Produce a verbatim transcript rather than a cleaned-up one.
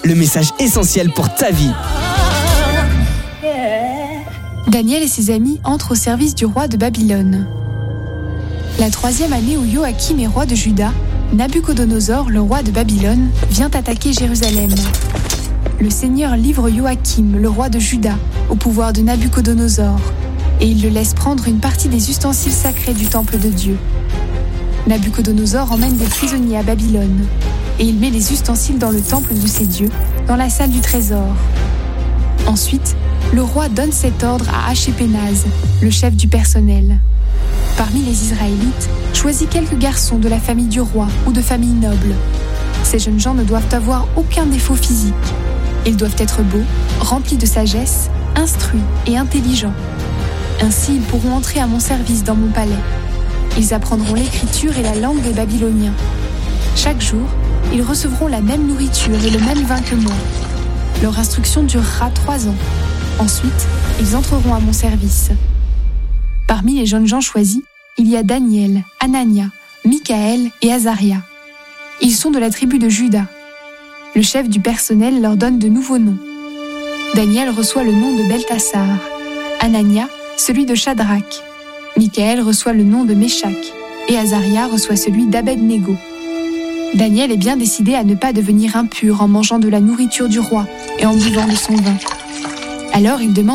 le message essentiel pour ta vie. Daniel et ses amis entrent au service du roi de Babylone. La troisième année où Joachim est roi de Juda, Nabuchodonosor, le roi de Babylone, vient attaquer Jérusalem. Le Seigneur livre Joachim, le roi de Juda, au pouvoir de Nabuchodonosor, et il le laisse prendre une partie des ustensiles sacrés du temple de Dieu. Nabuchodonosor emmène des prisonniers à Babylone, et il met les ustensiles dans le temple de ses dieux, dans la salle du trésor. Ensuite, le roi donne cet ordre à Ashpenaz, le chef du personnel. Parmi les Israélites, choisis quelques garçons de la famille du roi ou de famille noble. Ces jeunes gens ne doivent avoir aucun défaut physique. Ils doivent être beaux, remplis de sagesse, instruits et intelligents. Ainsi, ils pourront entrer à mon service dans mon palais. Ils apprendront l'écriture et la langue des Babyloniens. Chaque jour, ils recevront la même nourriture et le même vin que moi. Leur instruction durera trois ans. Ensuite, ils entreront à mon service. Parmi les jeunes gens choisis, il y a Daniel, Anania, Michaël et Azaria. Ils sont de la tribu de Juda. Le chef du personnel leur donne de nouveaux noms. Daniel reçoit le nom de Beltassar, Anania, celui de Shadrach, Michaël reçoit le nom de Méshach, et Azaria reçoit celui d'Abed-Nego. Daniel est bien décidé à ne pas devenir impur en mangeant de la nourriture du roi et en buvant de son vin. Alors il demande